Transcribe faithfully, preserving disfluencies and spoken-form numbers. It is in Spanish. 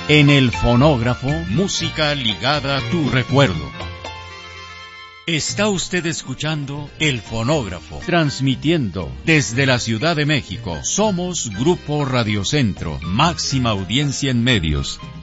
En el fonógrafo, música ligada a tu recuerdo. Está usted escuchando El Fonógrafo, transmitiendo desde la Ciudad de México. Somos Grupo Radio Centro, máxima audiencia en medios.